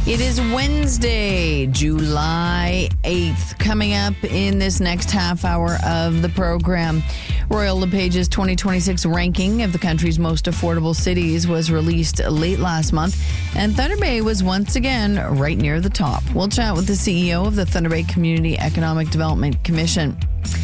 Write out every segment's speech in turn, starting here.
It is Wednesday, July 8th. Coming up in this next half hour of the program, Royal LePage's 2026 ranking of the country's most affordable cities was released late last month, and Thunder Bay was once again right near the top. We'll chat with the CEO of the Thunder Bay Community Economic Development Commission.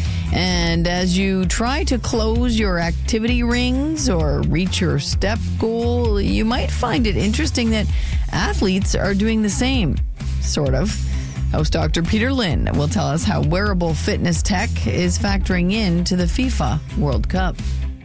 And as you try to close your activity rings or reach your step goal, you might find it interesting that athletes are doing the same, sort of. Host Dr. Peter Lynn will tell us how wearable fitness tech is factoring into the FIFA World Cup.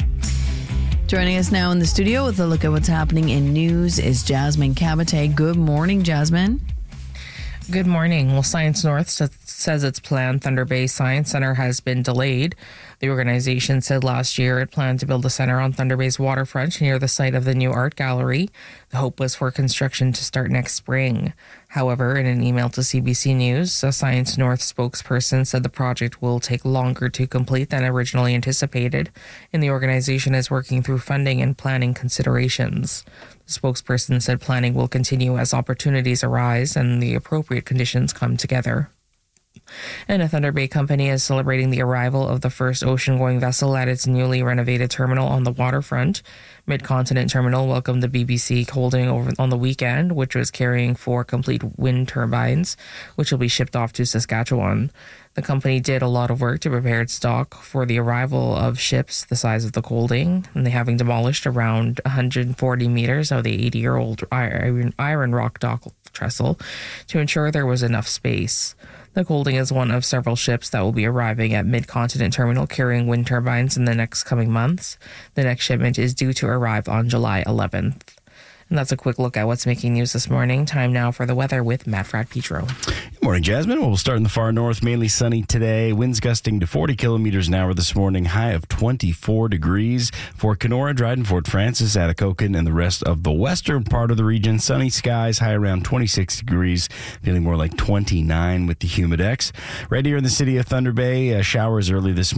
Joining us now in the studio with a look at what's happening in news is Jasmine Cabate. Good morning, Jasmine. Good morning. Well, Science North says its planned Thunder Bay Science Center has been delayed. The organization said last year it planned to build a center on Thunder Bay's waterfront near the site of the new art gallery. The hope was for construction to start next spring. However, in an email to CBC News, a Science North spokesperson said the project will take longer to complete than originally anticipated, and the organization is working through funding and planning considerations. The spokesperson said planning will continue as opportunities arise and the appropriate conditions come together. And a Thunder Bay company is celebrating the arrival of the first ocean-going vessel at its newly renovated terminal on the waterfront. Mid-Continent Terminal welcomed the BBC holding over on the weekend, which was carrying 4 complete wind turbines, which will be shipped off to Saskatchewan. The company did a lot of work to prepare its dock for the arrival of ships the size of the Golding, and they having demolished around 140 meters of the 80-year-old iron rock dock trestle to ensure there was enough space. The Golding is one of several ships that will be arriving at Mid-Continent Terminal carrying wind turbines in the next coming months. The next shipment is due to arrive on July 11th. And that's a quick look at what's making news this morning. Time now for the weather with Matt Fratt-Petro. Good morning, Jasmine. We'll start in the far north, mainly sunny today. Winds gusting to 40 kilometers an hour this morning, high of 24 degrees. For Kenora, Dryden, Fort Frances, Atikokan, and the rest of the western part of the region, sunny skies, high around 26 degrees, feeling more like 29 with the Humidex. Right here in the city of Thunder Bay, showers early this morning.